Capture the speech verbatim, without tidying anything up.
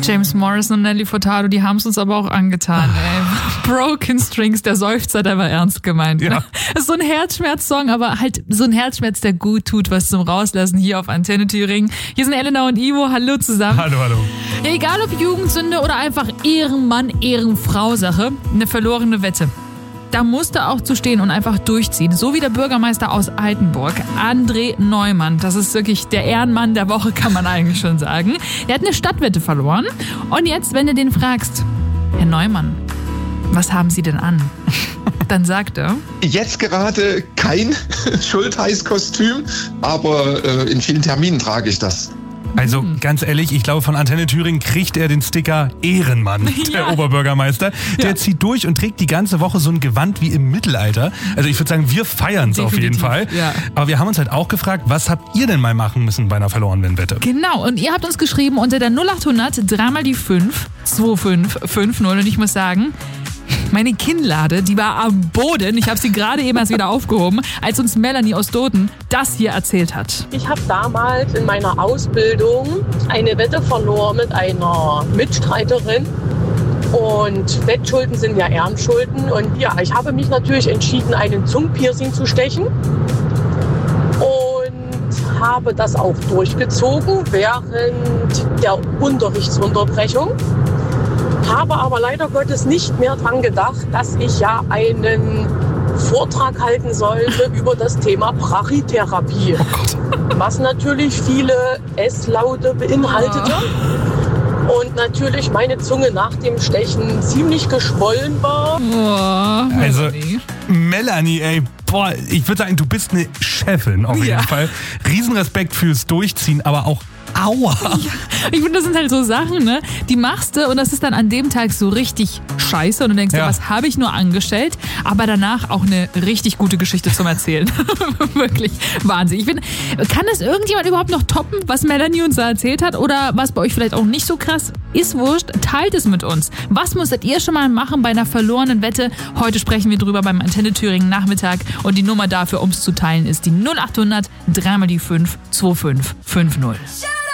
James Morrison und Nelly Furtado, die haben es uns aber auch angetan. Ey. Broken Strings, der Seufzer, der war ernst gemeint. Ja. Ne? Das ist so ein Herzschmerz-Song, aber halt so ein Herzschmerz, der gut tut, was zum Rauslassen hier auf Antenne Thüringen. Hier sind Elena und Ivo, hallo zusammen. Hallo, hallo. Ja, egal ob Jugendsünde oder einfach Ehrenmann, Ehrenfrau-Sache, eine verlorene Wette. Da musste auch zu stehen und einfach durchziehen. So wie der Bürgermeister aus Altenburg, André Neumann. Das ist wirklich der Ehrenmann der Woche, kann man eigentlich schon sagen. Der hat eine Stadtwette verloren. Und jetzt, wenn du den fragst, Herr Neumann, was haben Sie denn an? Dann sagt er... Jetzt gerade kein Schultheiß-Kostüm, aber äh, in vielen Terminen trage ich das. Also ganz ehrlich, ich glaube, von Antenne Thüringen kriegt er den Sticker Ehrenmann, der Ja. Oberbürgermeister. Der Ja. zieht durch und trägt die ganze Woche so ein Gewand wie im Mittelalter. Also ich würde sagen, wir feiern es auf jeden Definitiv, Fall. ja. Aber wir haben uns halt auch gefragt, was habt ihr denn mal machen müssen bei einer verlorenen Wette? Genau, und ihr habt uns geschrieben unter der null acht hundert drei mal die fünf zwei fünf fünf null und ich muss sagen, meine Kinnlade, die war am Boden. Ich habe sie gerade eben erst wieder aufgehoben, als uns Melanie aus Doten das hier erzählt hat. Ich habe damals in meiner Ausbildung eine Wette verloren mit einer Mitstreiterin. Und Wettschulden sind ja Ehrenschulden. Und ja, ich habe mich natürlich entschieden, einen Zungenpiercing zu stechen. Und habe das auch durchgezogen während der Unterrichtsunterbrechung. Habe aber leider Gottes nicht mehr dran gedacht, dass ich ja einen Vortrag halten sollte über das Thema Brachytherapie, was natürlich viele S-Laute beinhaltete und natürlich meine Zunge nach dem Stechen ziemlich geschwollen war. Oh, Also Melanie. Melanie, ey, boah, ich würde sagen, du bist eine Chefin auf jeden Ja. Fall. Riesenrespekt fürs Durchziehen, aber auch aua. Ich finde, das sind halt so Sachen, ne? Die machst du und das ist dann an dem Tag so richtig scheiße und du denkst dir, Ja. was habe ich nur angestellt? Aber danach auch eine richtig gute Geschichte zum Erzählen. Wirklich Wahnsinn. Ich finde, kann das irgendjemand überhaupt noch toppen, was Melanie uns da erzählt hat? Oder was bei euch vielleicht auch nicht so krass ist? Wurscht, teilt es mit uns. Was musstet ihr schon mal machen bei einer verlorenen Wette? Heute sprechen wir drüber beim Antenne Thüringen Nachmittag und die Nummer dafür, um es zu teilen, ist die null acht hundert drei mal die fünf zwei fünf fünf null. Shut